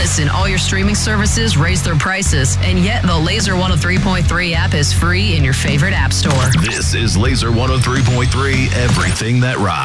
Listen, all your streaming services raise their prices, and yet the Laser 103.3 app is free in your favorite app store. This is Laser 103.3, everything that rocks.